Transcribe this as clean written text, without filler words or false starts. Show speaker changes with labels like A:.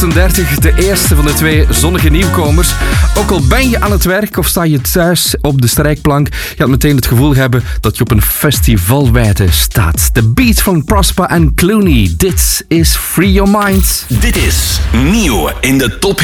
A: 38, de eerste van de twee zonnige nieuwkomers. Ook al ben je aan het werk of sta je thuis op de strijkplank, je gaat meteen het gevoel hebben dat je op een festivalwijde staat. De beat van Prosper en Clooney. Dit is Free Your Mind.
B: Dit is nieuw in de top